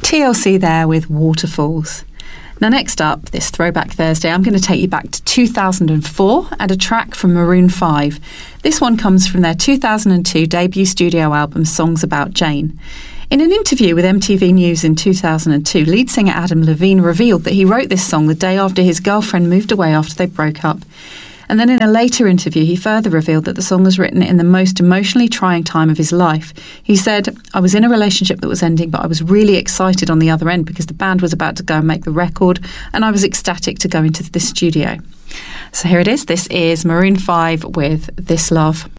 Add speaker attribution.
Speaker 1: TLC there with Waterfalls. Now, next up, this Throwback Thursday, I'm going to take you back to 2004 and a track from Maroon 5. This one comes from their 2002 debut studio album, Songs About Jane. In an interview with MTV News in 2002, lead singer Adam Levine revealed that he wrote this song the day after his girlfriend moved away after they broke up. And then in a later interview, he further revealed that the song was written in the most emotionally trying time of his life. He said, "I was in a relationship that was ending, but I was really excited on the other end because the band was about to go and make the record, and I was ecstatic to go into the studio." So here it is. This is Maroon 5 with This Love.